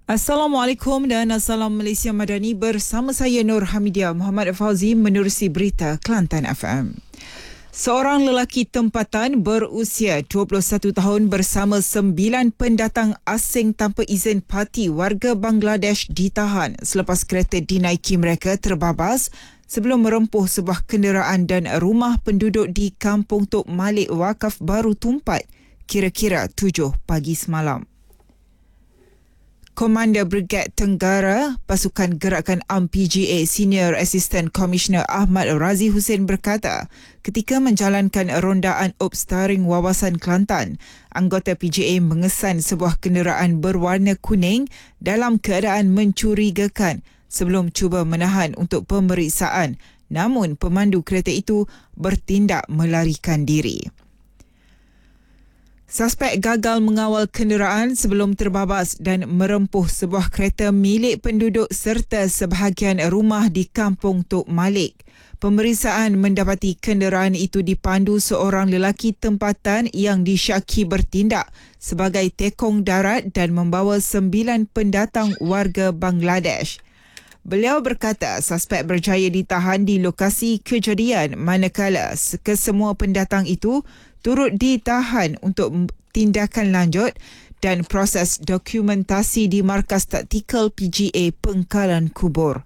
Assalamualaikum dan Assalam Malaysia Madani, bersama saya Nur Hamidia Muhammad Fauzi menerusi berita Kelantan FM. Seorang lelaki tempatan berusia 21 tahun bersama 9 pendatang asing tanpa izin parti warga Bangladesh ditahan selepas kereta dinaiki mereka terbabas sebelum merempuh sebuah kenderaan dan rumah penduduk di Kampung Tok Malik Wakaf Baru Tumpat kira-kira 7 pagi semalam. Komander Brigad Tenggara Pasukan Gerakan UMNO PGA Senior Assistant Commissioner Ahmad Razi Hussein berkata, ketika menjalankan rondaan Upstaring Wawasan Kelantan, anggota PGA mengesan sebuah kenderaan berwarna kuning dalam keadaan mencurigakan sebelum cuba menahan untuk pemeriksaan, namun pemandu kereta itu bertindak melarikan diri. Suspek gagal mengawal kenderaan sebelum terbabas dan merempuh sebuah kereta milik penduduk serta sebahagian rumah di Kampung Tok Malik. Pemeriksaan mendapati kenderaan itu dipandu seorang lelaki tempatan yang disyaki bertindak sebagai tekong darat dan membawa 9 pendatang warga Bangladesh. Beliau berkata suspek berjaya ditahan di lokasi kejadian manakala kesemua pendatang itu turut ditahan untuk tindakan lanjut dan proses dokumentasi di Markas Taktikal PGA Pengkalan Kubur.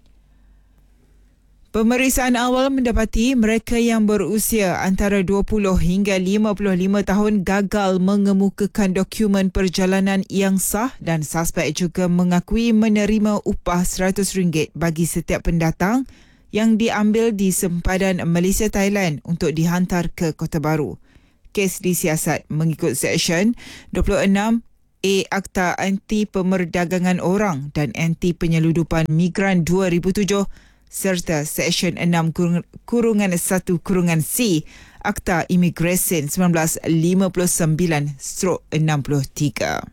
Pemeriksaan awal mendapati mereka yang berusia antara 20 hingga 55 tahun gagal mengemukakan dokumen perjalanan yang sah dan suspek juga mengakui menerima upah RM100 bagi setiap pendatang yang diambil di sempadan Malaysia-Thailand untuk dihantar ke Kota Baru. Kes disiasat mengikut Seksyen 26A Akta Anti Pemerdagangan Orang dan Anti Penyeludupan Migran 2007 serta Seksyen 6-1-C Akta Imigresen 1959/63.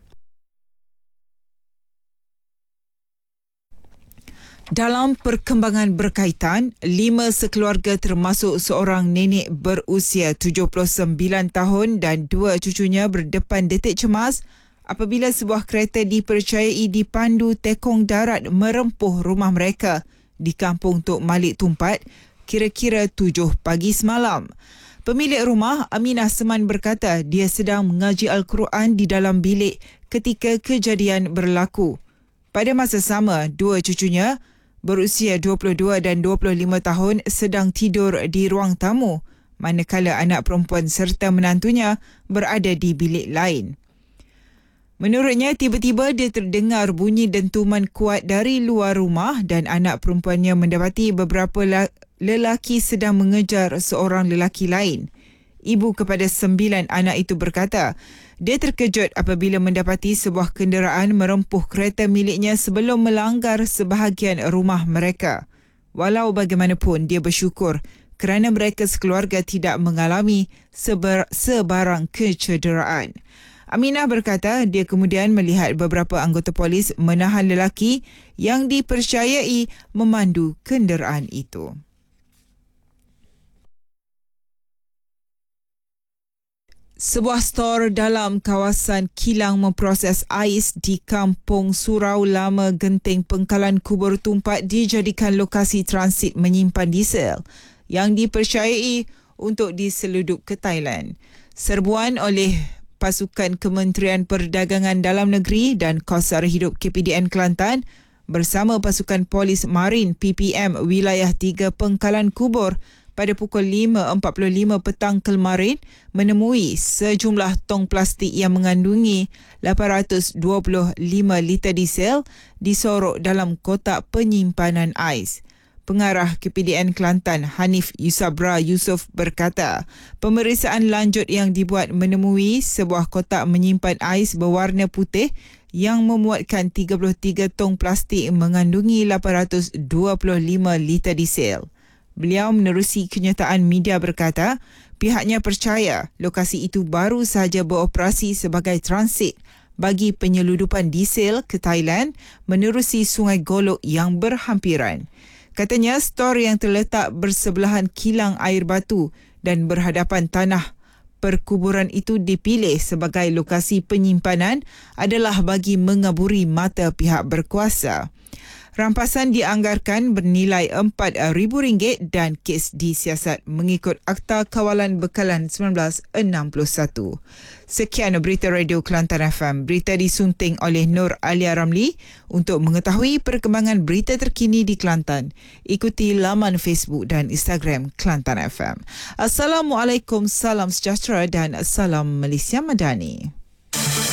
Dalam perkembangan berkaitan, 5 sekeluarga termasuk seorang nenek berusia 79 tahun dan 2 cucunya berdepan detik cemas apabila sebuah kereta dipercayai dipandu tekong darat merempuh rumah mereka di Kampung Tok Malik Tumpat kira-kira 7 pagi semalam. Pemilik rumah, Aminah Seman berkata dia sedang mengaji Al-Quran di dalam bilik ketika kejadian berlaku. Pada masa sama, 2 cucunya berusia 22 dan 25 tahun sedang tidur di ruang tamu, manakala anak perempuan serta menantunya berada di bilik lain. Menurutnya, tiba-tiba dia terdengar bunyi dentuman kuat dari luar rumah dan anak perempuannya mendapati beberapa lelaki sedang mengejar seorang lelaki lain. Ibu kepada 9 anak itu berkata, dia terkejut apabila mendapati sebuah kenderaan merempuh kereta miliknya sebelum melanggar sebahagian rumah mereka. Walau bagaimanapun, dia bersyukur kerana mereka sekeluarga tidak mengalami sebarang kecederaan. Aminah berkata dia kemudian melihat beberapa anggota polis menahan lelaki yang dipercayai memandu kenderaan itu. Sebuah stor dalam kawasan kilang memproses ais di Kampung Surau Lama Genting Pengkalan Kubur Tumpat dijadikan lokasi transit menyimpan diesel yang dipercayai untuk diseludup ke Thailand. Serbuan oleh Pasukan Kementerian Perdagangan Dalam Negeri dan Kos Sara Hidup KPDN Kelantan bersama Pasukan Polis Marin PPM Wilayah 3 Pengkalan Kubur pada pukul 5.45 petang kemarin menemui sejumlah tong plastik yang mengandungi 825 liter diesel disorok dalam kotak penyimpanan ais. Pengarah KPDN Kelantan Hanif Yusabra Yusof berkata, pemeriksaan lanjut yang dibuat menemui sebuah kotak menyimpan ais berwarna putih yang memuatkan 33 tong plastik mengandungi 825 liter diesel. Beliau menerusi kenyataan media berkata, pihaknya percaya lokasi itu baru sahaja beroperasi sebagai transit bagi penyeludupan diesel ke Thailand menerusi Sungai Golok yang berhampiran. Katanya stor yang terletak bersebelahan kilang air batu dan berhadapan tanah perkuburan itu dipilih sebagai lokasi penyimpanan adalah bagi mengaburi mata pihak berkuasa. Rampasan dianggarkan bernilai RM4,000 dan kes disiasat mengikut Akta Kawalan Bekalan 1961. Sekian berita Radio Kelantan FM. Berita disunting oleh Nur Alia Ramli. Untuk mengetahui perkembangan berita terkini di Kelantan, ikuti laman Facebook dan Instagram Kelantan FM. Assalamualaikum, salam sejahtera dan salam Malaysia Madani.